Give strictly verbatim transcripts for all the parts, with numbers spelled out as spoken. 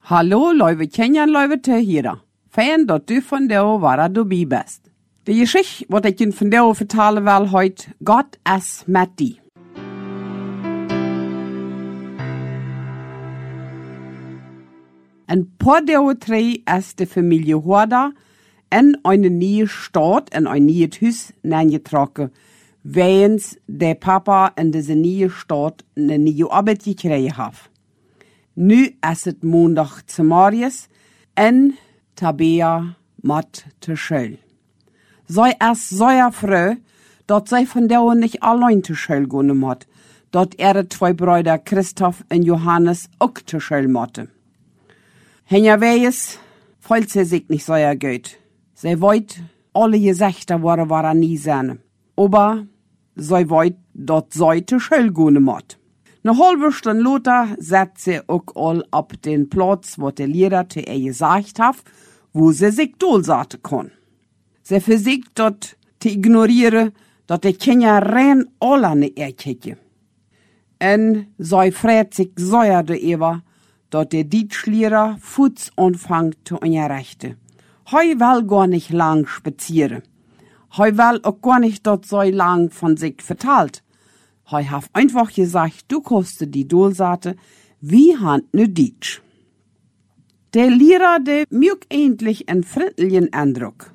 Hallo, lieve Kenjan, lieve Tehira. Fijn dat du van jou waar du bij best. De geschichte wat ik je van jou vertalen wil heute, God is met die. Een paar Jahre drei is de familie Horda in een nieuwe stad, in een nieuw huis neergetrokken, weens de papa in deze nieuwe stad een nieuwe arbeid gekregen heeft. Nu is het maandag te Marius en Tabea mat te school. Zij is zeer froh dat zij van jou niet alleen te school gaan moet, dat ihre twee Brüder Christoph en Johannes ook te school moeten. Henja wees, fühlt sie sich nicht sehr gut. Sie wollt alle Gesichter waren waren nie sein. Aber sie wollt, dat sie te school gaan moet. Eine halbe Stunde later setzt sie auch all auf den Platz, wo der Lehrer zu ihr gesagt hat, wo sie sich durchsetzen kann. Sie versucht dort zu ignorieren, dass die Kinder rein alle an ihr kicken. Und sie freut sich sehr darüber, dass der Deutschlehrer Fuß anfängt zu unterrichten. Heu will gar nicht lang spazieren. Heu will auch gar nicht dort so lang von sich verteilt. Heu hat einfach gesagt, du kostet die Dolsate wie Hand ne Deutsch. Der Lehrer, der mögt endlich einen freundlichen Eindruck.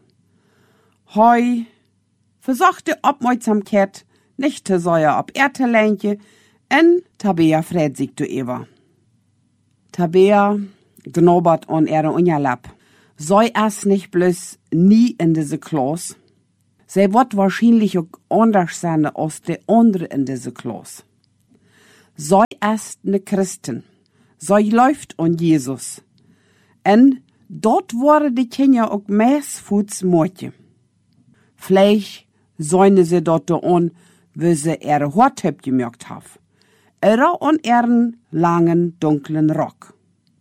Heu versuchte Aufmerksamkeit nicht zu säuer ab Ertelänche en Tabea freut sich du Eva. Tabea gnobbert an ihre Unterlapp. Sei es nicht bloß nie in diese Klasse. Sie wird wahrscheinlich auch anders sein als die andere in dieser Klasse. Sie ist eine Christin. Sie läuft an Jesus. Und dort waren die Kinder auch meistens Mädchen. Vielleicht sollen sie dort an, wo sie ihre Haare gemerkt haben. Oder an ihren langen, dunklen Rock.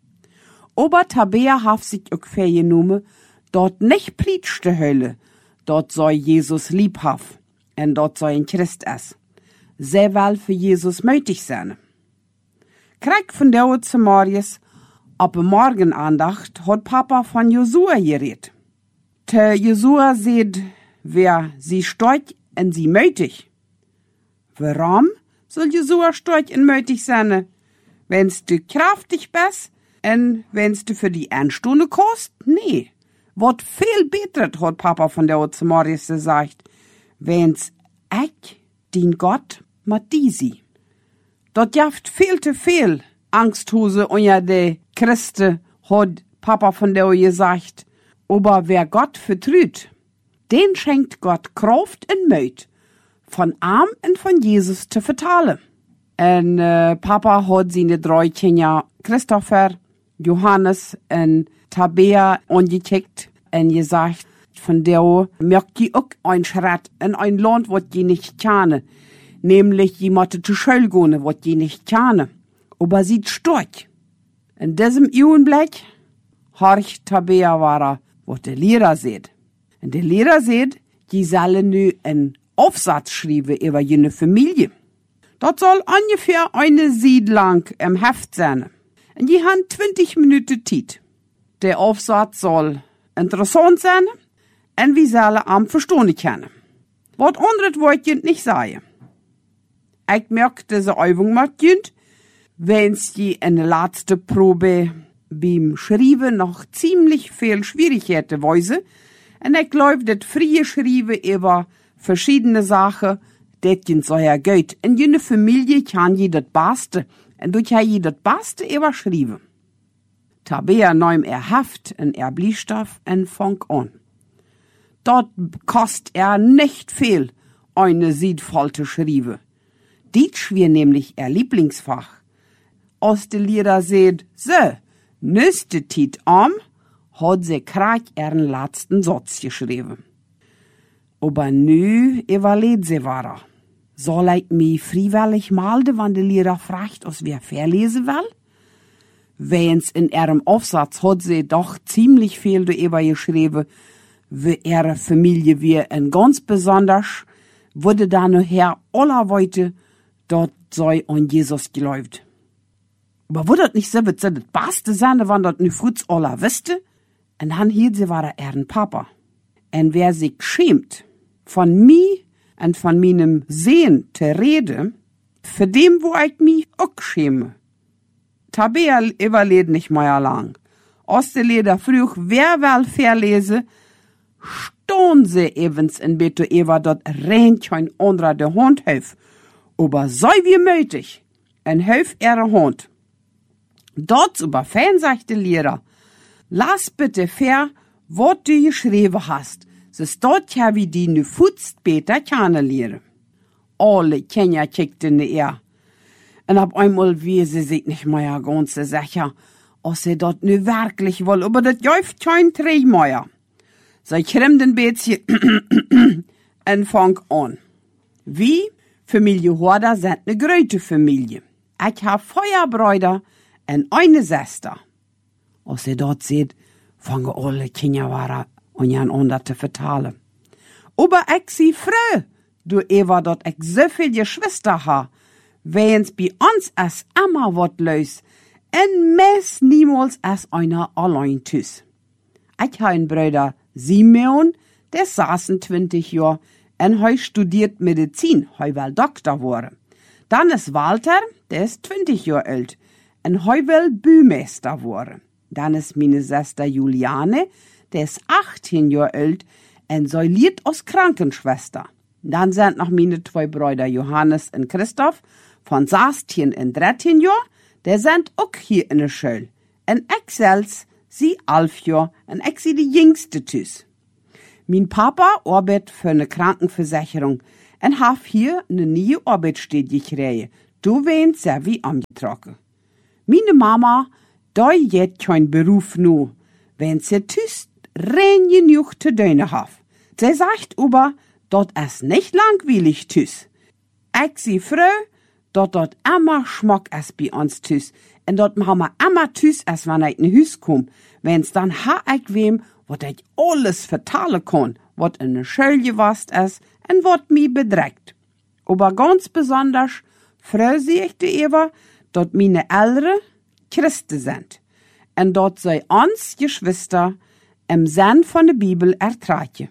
Aber Tabea hat sich auch vorgenommen, dort nicht preachte Hölle, dort soll Jesus lieb haben, und dort soll ein Christ ist. Sie will für Jesus mötig sein. Krieg von der zu Marius, ab Morgenandacht hat Papa von Josua geredet. Te Josua sieht, wer sie steut und sie mötig. Warum soll Josua steut und mötig sein? Wenn's du kraftig bist, und wenn's du für die Anstunde kost? Nee. Wat viel beter, hat Papa von der zu Marius gesagt, wenn's ich, den Gott, mit disi. Dort jaft viel zu viel Angsthose unter de Christen, hat Papa von der gesagt. Aber wer Gott vertrüht, den schenkt Gott Kraft und Mut, von Arm und von Jesus zu vertalen. Und äh, Papa hat seine drei Kinder, Christopher, Johannes und Tabea angekickt und gesagt, von der mögt die auch ein Schritt in ein Land, was die nicht kennen. Nämlich jemand zu Schule gehen, was die nicht kennen. Aber sie stark. In diesem Augenblick horcht Tabea war, was der Lehrer sieht. Und der Lehrer sieht, die sollen nu einen Aufsatz schreiben über jene Familie. Das soll ungefähr eine Seite lang im Heft sein. Und die haben zwanzig Minuten Zeit. Der Aufsatz soll interessant sein und wir sollen am verstehen können. Was anderes wollte ich nicht sagen. Ich merke diese Übung macht gut, wenn sie in der letzten Probe beim Schreiben noch ziemlich viel Schwierigkeiten weise. Und ich glaube, das frie Schreiben über verschiedene Sachen, das geht so ja gut. In jeder Familie kann je das Beste. Und durch je das Beste überschreiben. Tabea nahm er Heft und er Bleistift und fang an. Dort kost er nicht viel, eine Seite voll zu schreiben. Deutsch wir nämlich ihr Lieblingsfach. Als der Lehrer seht, so, nächste Tit am, hat sie grad ihren letzten Satz geschrieben. Aber nu überlegt sie war. Soll ich mich freiwillig melden, wenn der Lehrer fragt, was wer verlesen will? Wenn's in ihrem Aufsatz hat sie doch ziemlich viel darüber geschrieben, wie ihre Familie wir und ganz besonders wurde da nachher aller Leute dort sei an Jesus geläuft. Aber wo das nicht so wird, so das Beste sein, wenn das ne Fritz aller wüsste? Und dann hielt sie war er ein Papa. Und wer sich schämt, von mir und von meinem Sehen zu reden, für dem, wo ich mich auch schäme. Tabea überlebt nicht mehr lang. Aus der Leder früh, wer will verlesen, stehen sie evens in Beto Eva dort rennt ein anderer der Hund helf. Aber sei wie möglich, en helf ihre Hund. Dort über Fan sagt der Lehrer, lass bitte fair, was du geschrieben hast. So dort ja wie die nu futzt beter kennenlernen. Alle Kinder kickten er. Und ab einmal wie sie sich nicht mehr ganz sicher, ob sie dort nu wirklich wohl, aber das läuft kein Dreh mehr. Sie krimmt ein bisschen und fang an. Wie? Familie Horder sind ne große Familie. Ich hab Feuerbrüder und eine Schwester. Als sie dort sieht, fangen alle Kinder waren und jan ander zu vertalen. Aber ich sie froh, du Eva, dort ich so viel Geschwister ha, wenn's bei uns as immer wat los, en mes niemals as einer allein tüs. Ich ha einen Bruder Simeon, der saßen zwanzig Jahr, en hei studiert Medizin, hei will Doktor worden. Dann ist Walter, der ist zwanzig Jahre alt, en hei will Bühmeister worden. Dann ist meine Schwester Juliane, der ist achtzehn Jahre alt, en sie liert als Krankenschwester. Dann sind noch meine zwei Brüder Johannes und Christoph, von sechzehn und dreizehn Jahren, der sind auch hier in der Schule. En ich selbst, sie elf Jahre, en ich sie die jüngste tüs. Mein Papa arbeitet für eine Krankenversicherung und hat hier eine neue Arbeitsstelle gekriegt. Du wehst sehr wie angetrocken. Meine Mama, da jet kein Beruf nu, wenn sie tüst rein genug zu tun hat. Sie sagt aber, dort ist nicht langweilig tüs. Ich sie froh, dort dort immer Schmack es bei uns tüs. Und dort machen wir immer tüs, als wenn ich in Hüs komm. Wenn's dann ha ich wem, wat ich alles vertalen kann, wat in der Schule gewast ist und wat mich bedreckt. Aber ganz besonders freu sie ich die Eva, dort meine Eltern Christen sind. Und dort sei uns Geschwister im Sinn von der Bibel ertragen.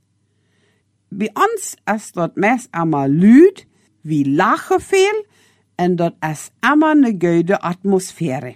Bei uns ist dort meist einmal Lüd, wie Lachen viel, und dort ist immer eine gute Atmosphäre.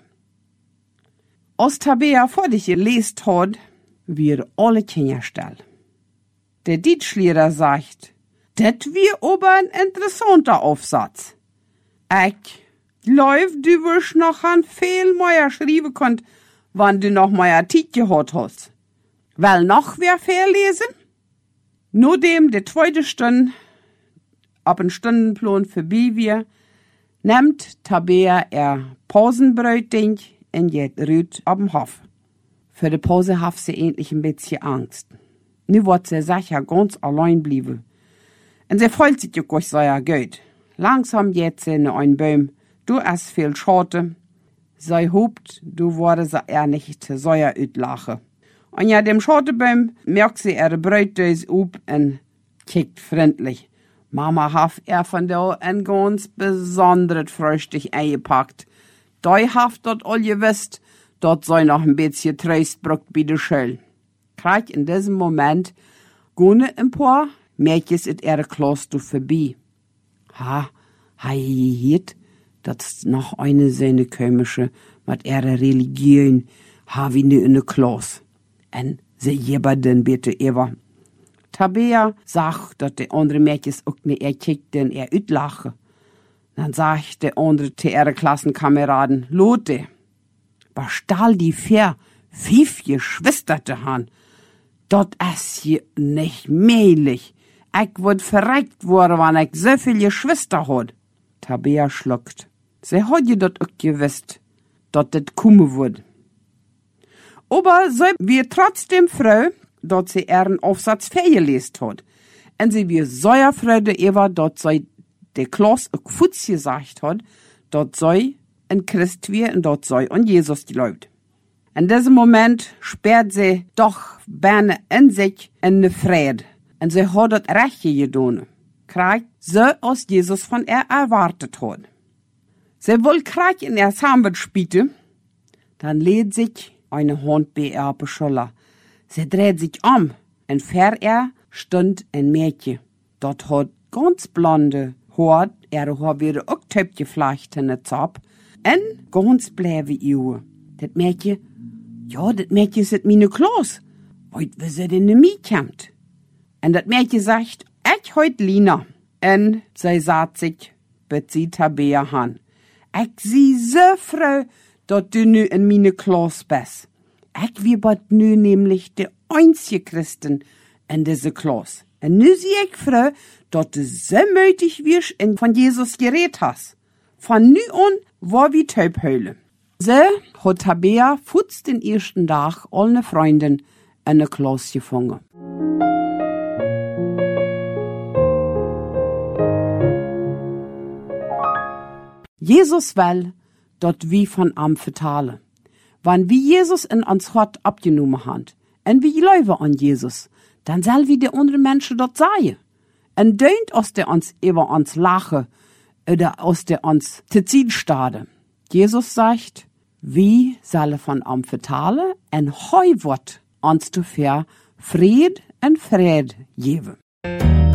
Als Tabea vor dich gelesen hat, wir alle Kinder still. Der Deutschlehrer sagt, das wir aber ein interessanter Aufsatz. Ich glaub, du wirst noch an viel mehr schreiben können, wann du noch mehr Zeit gehabt hast. Will noch wer verlesen? Nur dem der zweite Stunde, ab ein Stundenplan vorbei wir, nimmt Tabea er Pausenbrötchen und geht rüt ab'm Hof. Für die Pause hat sie endlich ein bisschen Angst. Nu wird sie sicher ganz allein bleiben. Und sie freut sich auch sehr gut. Langsam geht sie in einen Baum. Du hast viel Schote. Sie hofft, du wurde sie eher nicht zu sehr utlachen. Und ja, dem Schotebaum merkt sie ihre Brötdose up und kickt freundlich. Mama hat er von da ein ganz besonderes Frühstück eingepackt. Da haft dort all gewisst, dort sei noch ein bisschen Tröstbrück bei der Schule. Krieg in diesem Moment gune ein paar Mädchen in ihre Klasse vorbei. Ha, ha, hiet, das ist noch eine seine komische, mit ihrer Religion, ha, wie ne in der Klasse. En sie jebberden bitte Eva. Tabea sagt, dass die andere Mädchen auch ne er kickten, er utlache. Dann sagt der andere zu ihre Klassenkameraden, Lotte, was stahl die vier, fünf Geschwisterte han? Dort ist hier nicht möglich. Ich würd verreckt worden, wenn ich so viele Geschwister had. Tabea schluckt. Sie hat ja dort auch gewusst, dass das kommen würde. Aber sie wir trotzdem froh, dass sie ihren Aufsatz vergelesen hat. Und sie wir sehr froh, Eva, dass sie der Klaus auch Futz gesagt hat, dass sie ein Christ wir und dass sie an Jesus glaubt. In diesem Moment sperrt sie doch Berne in sich in eine Friede. Und sie hat das Rechte getan. Kriegt so, als Jesus von ihr erwartet hat. Sie wohl krach in er Sandwich spiete, dann lädt sich eine Hand bei ihr auf die Schulter. Sie dreht sich um, und vor ihr stund ein Mädchen. Dort hat ganz blonde Haar, ihre Haar wieder auch töpft geflecht in der Zap, und ganz blaue Augen. Das Mädchen, ja, das Mädchen ist meine Klaus. Heute, wie sie denn in mich kommt. Und das Mädchen sagt, ich heut Lina. Und sie sagt sich, bet sie Tabea han. Ich sie so froh, dass du nu in meine Klaus bist. Ich wie bald nu nämlich der einzige Christen in diese Klaus. Und nu sie ich froh, dass du so mütig wirst und von Jesus geredet hast. Von nu an war wie Taubhöhle. So hat Tabea futz den ersten Tag alle Freunden in der Klaus gefangen. Jesus will, dort wie von am vertalen. Wann wie Jesus in uns Hort abgenommen hat, und wie leuwe an Jesus, dann soll wie die andere Menschen dort sein. Und dönt aus der uns über uns lache, oder aus der uns zu ziehen stade. Jesus sagt, wie soll von am vertalen, en heu wort uns zu fair Fried und Fried geben.